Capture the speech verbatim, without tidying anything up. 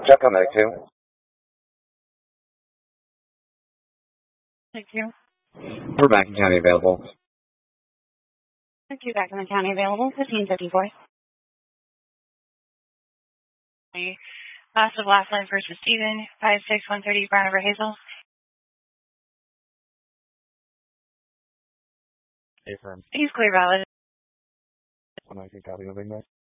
Check on that too. Thank you. We're back in county available. Thank you. Back in the county available. fifteen fifty-four. Last of last line first with Steven. five six one thirty Brown over Hazel. Affirm. He's clear valid. When I can copy moving there.